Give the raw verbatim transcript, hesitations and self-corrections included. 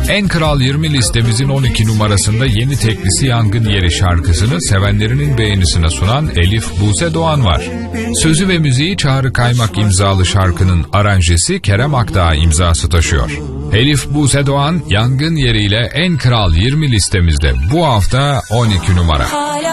En Kral yirmi listemizin on iki numarasında yeni teklisi Yangın Yeri şarkısını sevenlerinin beğenisine sunan Elif Buse Doğan var. Sözü ve müziği Çağrı Kaymak imzalı şarkının aranjesi Kerem Akdağ imzası taşıyor. Elif Buse Doğan Yangın Yeri ile En Kral yirmi listemizde bu hafta on iki numara.